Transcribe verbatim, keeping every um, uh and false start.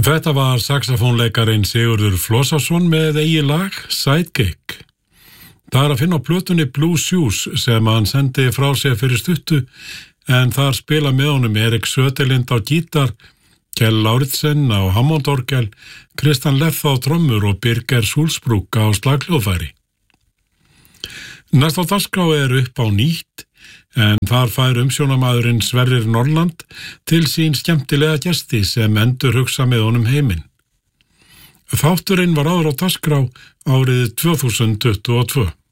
Þetta var saxofónleikarin Sigurður Flossarsson með eigið lag Sidekick. Það er að finna á plötunni Blue Shoes sem hann sendi frá sér fyrir stuttu, en þar spila með honum Erik Söderlind á gítar, Kjell Lauritsen á hammondorgel, Kristján Leth á trommur og Birger Sulzbrugg á slaghljóðfæri. Næst á dagskrá er Upp á nýtt, en þar fær umsjónamaðurinn Sverrir Norland til sín skemmtilega gesti sem endur hugsa með honum heiminn. Þátturinn var áður á dagskrá árið tvö þúsund tuttugu og tvö.